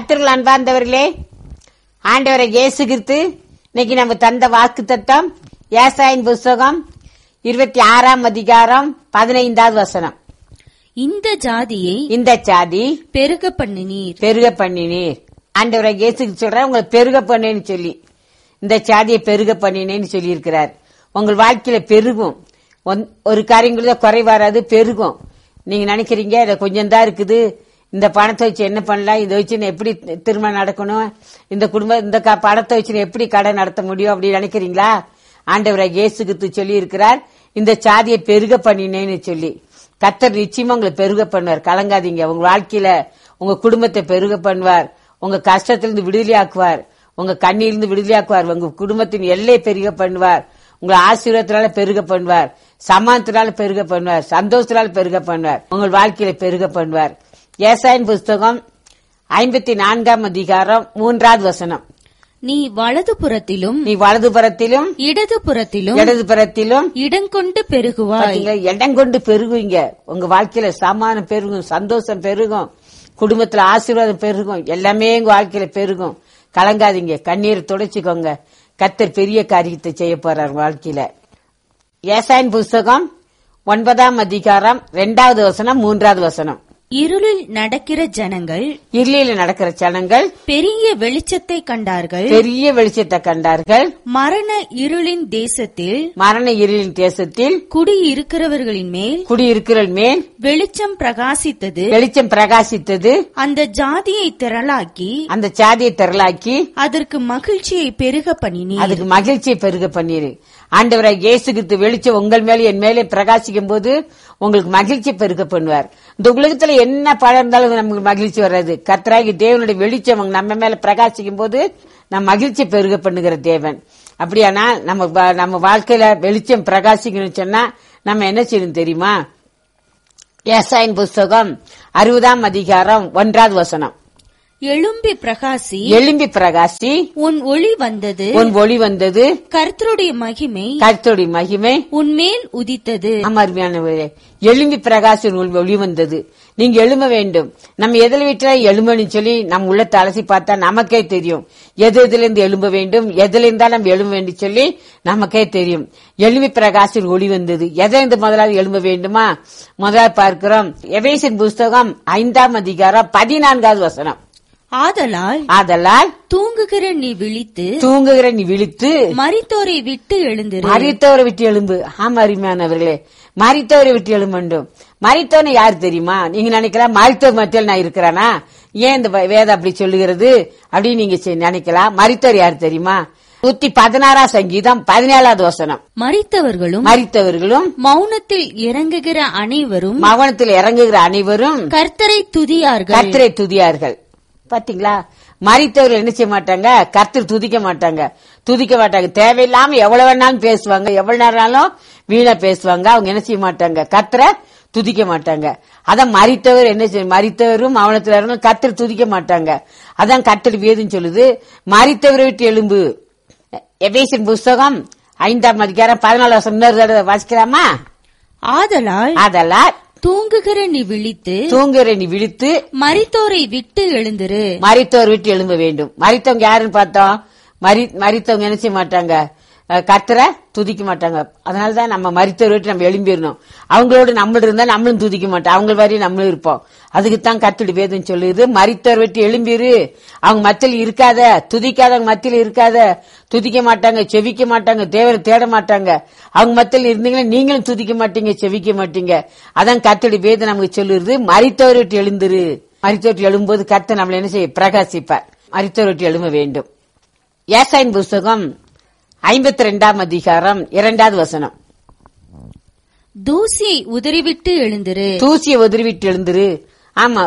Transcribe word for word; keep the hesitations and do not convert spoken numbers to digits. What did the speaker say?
கர்த்தர்கள் அன்பார்ந்தவர்களே, ஆண்டவரை இயேசு கிறிஸ்து இன்னைக்கு நம்ம தந்த வாக்கு தத்தம் ஏசாயின் புஸ்தகம் இருபத்தி ஆறாம் அதிகாரம் பதினைந்தாவது வசனம். இந்த ஜாதியை இந்த ஜாதி பெருக பண்ணினீர் பெருக பண்ணினீர். ஆண்டவரை இயேசு சொல்ற உங்களை பெருக பண்ணேன்னு சொல்லி இந்த ஜாதியை பெருக பண்ணினேன்னு சொல்லி இருக்கிறார். உங்கள் வாழ்க்கையில பெருகும். ஒரு காரியங்கள குறை வராது, பெருகும். நீங்க நினைக்கிறீங்க இத கொஞ்சம் தான் இருக்குது, இந்த பணத்தை வச்சு என்ன பண்ணலாம், இதை வச்சு எப்படி திருமணம் நடக்கணும், இந்த குடும்பம் இந்த பணத்தை வச்சு எப்படி கடை நடத்த முடியும் அப்படின்னு நினைக்கிறீங்களா? ஆண்டவரை இயேசு கிறிஸ்து சொல்லி இருக்கிறார் இந்த சாதியை பெருக பண்ணினேன்னு சொல்லி. கர்த்தர் நிச்சயமா உங்களை பெருக பண்ணுவார், கலங்காதீங்க. உங்க வாழ்க்கையில உங்க குடும்பத்தை பெருக பண்ணுவார், உங்க கஷ்டத்திலிருந்து விடுதலையாக்குவார், உங்க கண்ணிலிருந்து விடுதலையாக்குவார், உங்க குடும்பத்தின் எல்லையை பெருக பண்ணுவார், உங்களை ஆசீர்வாதத்தினால பெருக பண்ணுவார், சமாதானத்தினால பெருக பண்ணுவார், சந்தோஷத்தினால பெருக பண்ணுவார், உங்கள் வாழ்க்கையில பெருக பண்ணுவார். ஏசாயின் புஸ்தகம் ஐம்பத்தி நான்காம் அதிகாரம் மூன்றாவது வசனம். நீ வலது புறத்திலும் நீ வலது புறத்திலும் இடது புறத்திலும் இடது புறத்திலும் இடங்கொண்டு பெருகுவாய். இடங்கொண்டு பெருகுவீங்க. உங்க வாழ்க்கையில சமாதானம் பெருகும், சந்தோஷம் பெருகும், குடும்பத்துல ஆசீர்வாதம் பெருகும், எல்லாமே உங்க வாழ்க்கையில பெருகும். கலங்காதீங்க, கண்ணீரை துடைச்சுக்கோங்க. கர்த்தர் பெரிய காரியத்தை செய்ய போறார் வாழ்க்கையில. ஏசாயின் புஸ்தகம் ஒன்பதாம் அதிகாரம் இரண்டாவது வசனம் மூன்றாவது வசனம். இருளில் நடக்கிற ஜனங்கள் இருளில் நடக்கிற ஜனங்கள் பெரிய வெளிச்சத்தை கண்டார்கள் பெரிய வெளிச்சத்தை கண்டார்கள் மரண இருளின் தேசத்தில் மரண இருளின் தேசத்தில் குடியிருக்கிறவர்களின் மேல் குடியிருக்கிற மேல் வெளிச்சம் பிரகாசித்தது வெளிச்சம் பிரகாசித்தது அந்த ஜாதியை திரளாக்கி அந்த ஜாதியை திரளாக்கி அதற்கு மகிழ்ச்சியை பெருக பண்ணினீர் அதுக்கு மகிழ்ச்சியை பெருக பண்ணிரு. ஆண்டவராய் இயேசு கிறிஸ்து வெளிச்சம் உங்கள் மேலே என் மேலே பிரகாசிக்கும் போது உங்களுக்கு மகிழ்ச்சி பெருக பண்ணுவார். இந்த உலகத்துல என்ன பழம் இருந்தாலும் நமக்கு மகிழ்ச்சி வராது. கர்த்தராகி தேவனுடைய வெளிச்சம் நம்ம மேல பிரகாசிக்கும் போது நம்ம மகிழ்ச்சி பெருக பண்ணுகிற தேவன். அப்படியானா நம்ம நம்ம வாழ்க்கையில வெளிச்சம் பிரகாசிக்கணும்னு சொன்னா நம்ம என்ன செய்யணும் தெரியுமா? ஏசாயின் புஸ்தகம் அறுபதாம் அதிகாரம் ஒன்றாவது வசனம். எழும்பி பிரகாசி எழும்பி பிரகாசி உன் ஒளி வந்தது உன் ஒளி வந்தது கர்த்தருடைய மகிமை கர்த்தருடைய மகிமை உன் மேல் உதித்தது. அமர்மையானவரே, எழும்பி பிரகாசி உன் ஒளி வந்தது. நீங்க எழும்ப வேண்டும். நம்ம எதில் விட்டா எழும்பன்னு சொல்லி நம்ம உள்ளத்தை அலசி பார்த்தா நமக்கே தெரியும் எது எதுல இருந்து எழும்ப வேண்டும், எதுல இருந்தா நம்ம எழும்ப வேண்டும் சொல்லி நமக்கே தெரியும். எழும்பி பிரகாசி ஒளி வந்தது. எதை இருந்து முதலாவது எழும்ப வேண்டுமா? முதலாவது பார்க்கிறோம் எபேசியர் புஸ்தகம் ஐந்தாம் அதிகாரம் பதினான்காவது வசனம். ஆதலால் ஆதலால் தூங்குகிற நீ விழித்து தூங்குகிற நீ விழித்து மரித்தோரை விட்டு எழுந்திரு. மரித்தோரை விட்டு எழும்பு. ஆமா அருமையானவர்களே, மரித்தோரை விட்டு எழும்பண்டும். மரித்தவனை யாரு தெரியுமா? நீங்க நினைக்கலாம் மரித்தோர் மத்தியில் நான் இருக்கிறானா, ஏன் இந்த வேதம் அப்படி சொல்லுகிறது அப்படின்னு நீங்க நினைக்கலாம். மரித்தோர் யாரு தெரியுமா? நூத்தி பதினாறாம் சங்கீதம் பதினேழாவது வசனம். மரித்தவர்களும் மரித்தவர்களும் மௌனத்தில் இறங்குகிற அனைவரும் மௌனத்தில் இறங்குகிற அனைவரும் கர்த்தரை துதியார்கள் கர்த்தரை துதியார்கள். பாத்தீங்களா? மரித்தவர்கள் என்ன செய்ய மாட்டாங்க? கர்த்தர் துதிக்க மாட்டாங்க, துதிக்க மாட்டாங்க. தேவையில்லாம எவ்வளவு வேணாலும் பேசுவாங்க, எவ்வளவு நேரம் வீணா பேசுவாங்க. அவங்க என்ன செய்ய மாட்டாங்க? கர்த்தரை துதிக்க மாட்டாங்க. அதான் மரித்தவர் என்ன செய்ய, மரித்தவரும் மௌனத்தில் கர்த்தர் துதிக்க மாட்டாங்க. அதான் கர்த்தர் வேதம் சொல்லுது மரித்தவரை விட்டு எழும்பு. எபேசியர் புஸ்தகம் ஐந்தாம் அதிகாரம் பதினாலு வருஷம் வாசிக்கலாமா? ஆதலால் ஆதலால் தூங்குகிற நீ விழித்து தூங்குகிற நீ விழித்து மரித்தோரை விட்டு எழுந்திரு. மரித்தோர் விட்டு எழும்ப வேண்டும். மரித்தவங்க யாருன்னு பார்த்தோம்? மரித்தவங்க என்ன செய்ய மாட்டாங்க? கர்த்தரை துதிக்க மாட்டாங்க. அதனாலதான் நம்ம மரித்தோர் விட்டு நம்ம எழும்பிடணும். அவங்களோட நம்மள இருந்தா நம்மளும் துதிக்க மாட்டோம், அவங்க வரையும் நம்மளும் இருப்போம். அதுக்குத்தான் கர்த்தருடைய வேதம் சொல்லுது மரித்தோர் விட்டு எழும்பிரு. அவங்க மத்தியில் இருக்காத, துதிக்காதவங்க மத்தியில் இருக்காத, துதிக்க மாட்டாங்க, செவிக்க மாட்டாங்க, தேவரை தேட மாட்டாங்க. அவங்க மத்தியில் இருந்தீங்கன்னா நீங்களும் துதிக்க மாட்டீங்க, செவிக்க மாட்டீங்க. அதான் கர்த்தருடைய வேதம் நமக்கு சொல்லுறது மரித்தோர் விட்டு எழுந்துரு. மரித்தோர் விட்டு எழும்போது கர்த்தர் நம்மள என்ன செய்ய பிரகாசிப்பார். மரித்தோர் விட்டு எழும்ப வேண்டும். ஏசாயின் புஸ்தகம் ஐம்பத்தி ரெண்டாம் அதிகாரம் இரண்டாவது வசனம். தூசியை உதறிவிட்டு எழுந்திரு. தூசியை உதறிவிட்டு எழுந்திரு. ஆமா,